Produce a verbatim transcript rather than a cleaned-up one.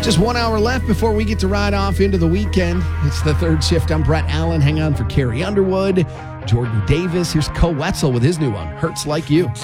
Just one hour left before we get to ride off into the weekend. It's the third shift. I'm Brett Allen. Hang on for Carrie Underwood, Jordan Davis. Here's Co Wetzel with his new one, Hurts Like You.